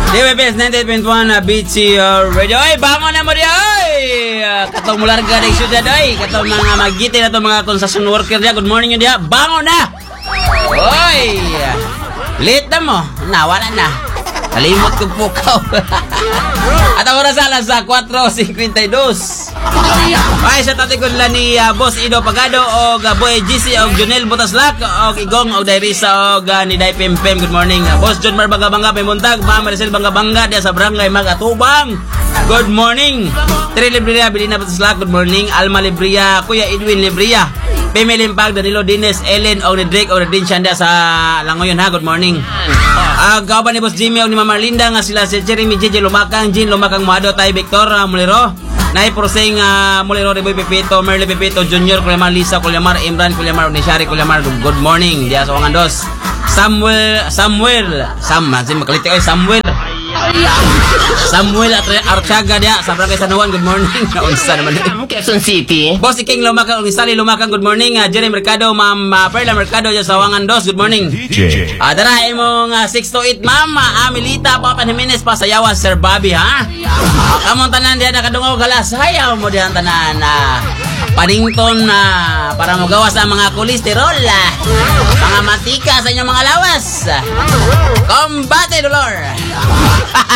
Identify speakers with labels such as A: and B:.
A: DWPS 98.1 BC Radio. Ay, bangon na mo di ay. Katong mularga na isyudad ay. Katong mga magiti na to mga construction worker dia. Good morning yun dia. Bangon na. Oy. Late na mo. Nawala na. Kalimot ko po ka. At ang oras alas sa 4:52. Ay, sa tatikod lang ni Boss Ido Pagado o Boy GC o Junel Butaslak o Igong o Dairisa o ni Day Pimpem. Good morning. Boss John Mar Bangga-Bangga, Pimuntag. Ma'am Maricel Bangga-Bangga dia sa Barangay Mag-Atubang. Good morning. Tri Libria, Bilina Butaslak. Good morning. Alma Libria, Kuya Edwin Libria. Peme Limpag, Danilo Dines, Ellen o ni Drake o ni Din Shanda sa Langoyon ha. Good morning. Kauban ni Boss Jimmy o ni Mama Linda nga sila si Jeremy JJ Lumakang, Jean Lumakang Mado, Tay Victor Mulero, Nay Proseng Mulero, Reboy Pepito, Merle Pepito Junior, Kulyamar Lisa, Kulyamar Imran, Kulyamar Nishari, Kulyamar. Good morning. Diya sa Wangandos. Samuel Archaga dia sa Barangay San Juan. Good morning. Unsa naman
B: Quezon City.
A: Boss King Lumakang, Sally Lumakang. Good morning. Jerry Mercado, Ma'am Perla Mercado dia sa Wangandos. Good morning.
C: DJ.
A: Dara imong 6 to 8 Ma'am Amelita Papa Jimenez pa sayawa Sir Bobby ha. Among tanan dia nakadungaw galas. Hayaw mo dihan tanan panington para magawas ang mga kolesterol, mga matika sa inyong mga lawas. Combate dolor.